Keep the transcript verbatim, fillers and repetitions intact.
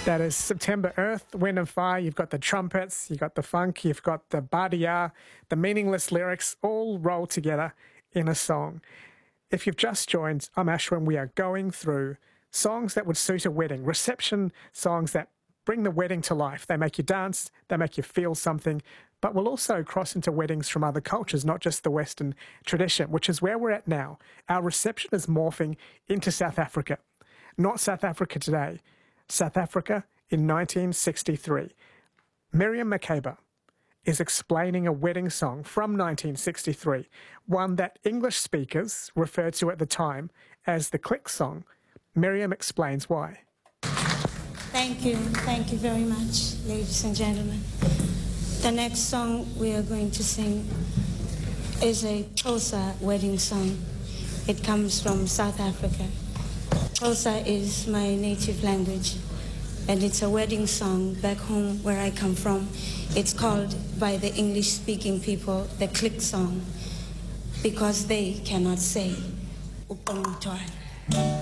That is September Earth, Wind and Fire. You've got the trumpets, you've got the funk, you've got the badia, the meaningless lyrics all rolled together in a song. If you've just joined, I'm Ashwin. We are going through songs that would suit a wedding, reception songs that bring the wedding to life. They make you dance, they make you feel something, but we'll also cross into weddings from other cultures, not just the Western tradition, which is where we're at now. Our reception is morphing into South Africa. Not South Africa today, South Africa in nineteen sixty-three. Miriam Makeba is explaining a wedding song from nineteen sixty-three, one that English speakers referred to at the time as the click song. Miriam explains why. Thank you. Thank you very much, ladies and gentlemen. The next song we are going to sing is a Xhosa wedding song. It comes from South Africa. Xhosa is my native language, and it's a wedding song back home where I come from. It's called by the English-speaking people the click song, because they cannot say uqongqothwane.